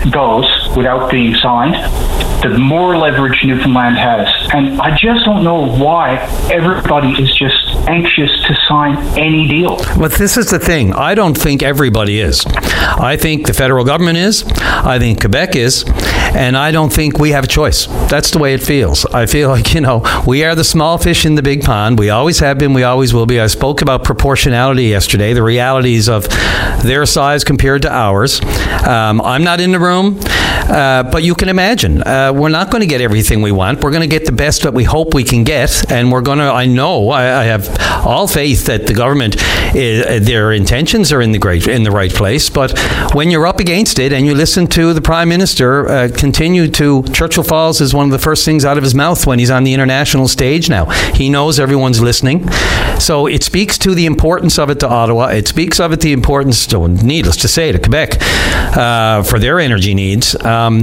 goes without being signed, the more leverage Newfoundland has. And I just don't know why everybody is just anxious to sign any deal. But this is the thing. I don't think everybody is. I think the federal government is. I think Quebec is. And I don't think we have a choice. That's the way it feels. I feel like, we are the small fish in the big pond. We always have been. We always will be. I spoke about proportionality yesterday, the realities of their size compared to ours. I'm not in the room, but you can imagine. We're not going to get everything we want. We're going to get the best that we hope we can get. And we're going to, I have all faith that the government, their intentions are in the right place. But when you're up against it and you listen to the Prime Minister Churchill Falls is one of the first things out of his mouth when he's on the international stage now. He knows everyone's listening. So it speaks to the importance of it to Ottawa. It speaks of it the importance, needless to say, to Quebec for their energy needs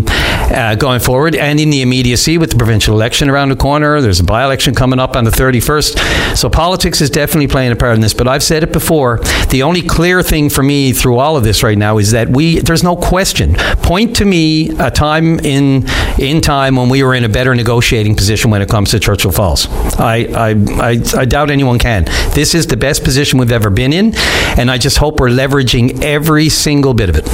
going forward. And in the immediacy with the provincial election around the corner, there's a by-election coming up on the 31st. So politics is definitely playing a part in this. But I've said it before, the only clear thing for me through all of this right now is that there's no question. Point to me a time in time when we were in a better negotiating position when it comes to Churchill Falls. I doubt anyone can. This is the best position we've ever been in, and I just hope we're leveraging every single bit of it.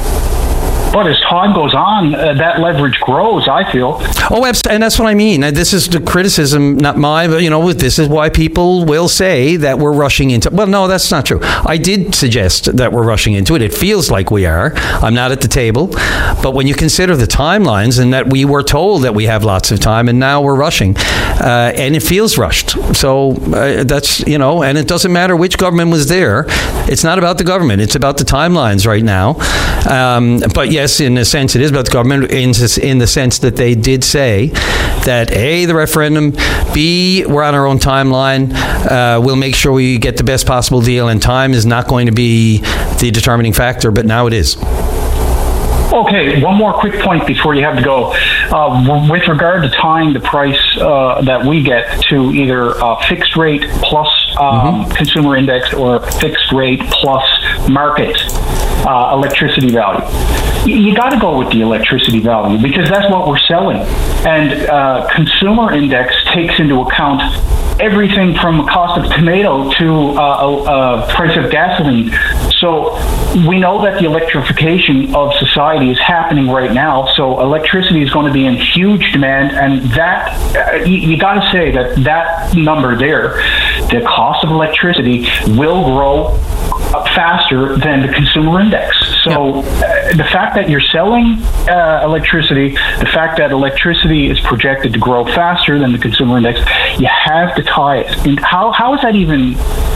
But as time goes on, that leverage grows, I feel. Oh, and that's what I mean. This is the criticism, not mine, but, this is why people will say that we're rushing into... Well, no, that's not true. I did suggest that we're rushing into it. It feels like we are. I'm not at the table. But when you consider the timelines and that we were told that we have lots of time and now we're rushing, and it feels rushed. So that's, and it doesn't matter which government was there. It's not about the government. It's about the timelines right now. But yes, in a sense, it is about the government in the sense that they did say that A, the referendum, B, we're on our own timeline, we'll make sure we get the best possible deal, and time is not going to be the determining factor, but now it is. Okay, one more quick point before you have to go. With regard to tying the price that we get to either fixed rate plus consumer index or fixed rate plus market electricity value, you got to go with the electricity value because that's what we're selling. And consumer index takes into account everything from cost of tomato to price of gasoline. So we know that the electrification of society is happening right now. So electricity is going to be in huge demand, and that you got to say that number there, the cost of electricity will grow faster than the consumer index. So the fact that you're selling electricity, the fact that electricity is projected to grow faster than the consumer index, you have to tie it. And how is that even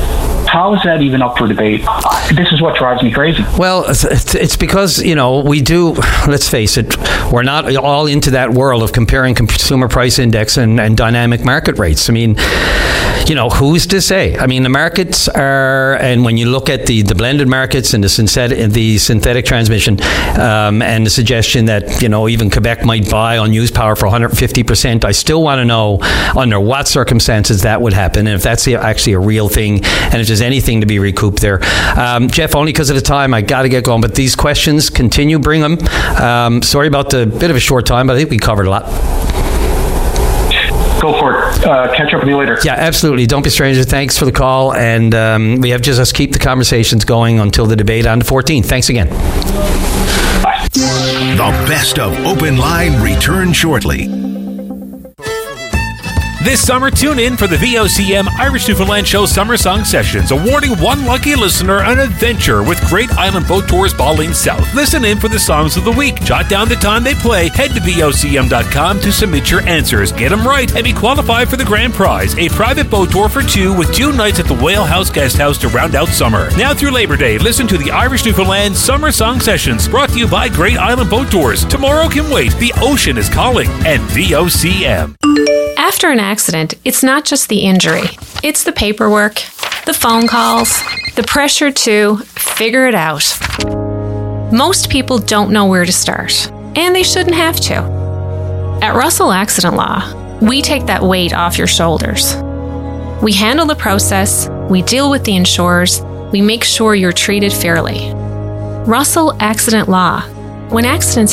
up for debate? This is what drives me crazy. Well, it's because, we do, let's face it, we're not all into that world of comparing consumer price index and dynamic market rates. I mean, who's to say? I mean, the markets are, and when you look at the blended markets and the synthetic transmission, and the suggestion that, even Quebec might buy unused power for 150%, I still want to know under what circumstances that would happen, and if that's actually a real thing, and if there's anything to be recouped there. Jeff, only because of the time, I got to get going, but these questions, continue, bring them. Sorry about the bit of a short time, but I think we covered a lot. Go for it. Catch up with you later. Yeah, absolutely. Don't be strangers. Thanks for the call. And we have just keep the conversations going until the debate on the 14th. Thanks again. Bye. The best of Open Line returns shortly. This summer, tune in for the VOCM Irish Newfoundland Show Summer Song Sessions, awarding one lucky listener an adventure with Great Island Boat Tours Balding South. Listen in for the songs of the week. Jot down the time they play. Head to VOCM.com to submit your answers. Get them right and be qualified for the grand prize, a private boat tour for two with 2 nights at the Whale House Guest House to round out summer. Now through Labor Day, listen to the Irish Newfoundland Summer Song Sessions, brought to you by Great Island Boat Tours. Tomorrow can wait. The ocean is calling. And VOCM. After an accident, it's not just the injury. It's the paperwork, the phone calls, the pressure to figure it out. Most people don't know where to start, and they shouldn't have to. At Russell Accident Law, we take that weight off your shoulders. We handle the process, we deal with the insurers, we make sure you're treated fairly. Russell Accident Law. When accidents